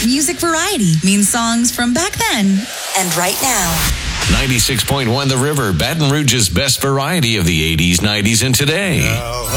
Music variety means songs from back then and right now. 96.1 The River, Baton Rouge's best variety of the 80s, 90s, and today.